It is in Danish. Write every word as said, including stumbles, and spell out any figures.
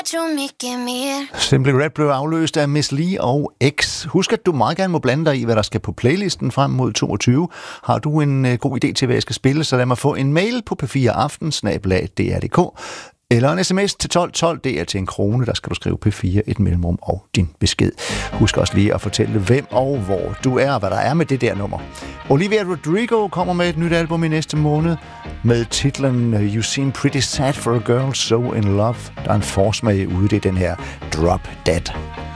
Simply Red blev afløst af Miss Li og X. Husk, at du meget gerne må blande dig i, hvad der skal på playlisten frem mod toogtyve. Har du en uh, god idé til, hvad jeg skal spille, så lad mig få en mail på p fire aften snabel-a d r punktum d k eller en sms til tolv tolv. Det er til en krone. Der skal du skrive P fire, et mellemrum og din besked. Husk også lige at fortælle, hvem og hvor du er, og hvad der er med det der nummer. Olivia Rodrigo kommer med et nyt album i næste måned med titlen You Seem Pretty Sad for a Girl So In Love. Der er en forsmag ude, det er den her Drop Dead.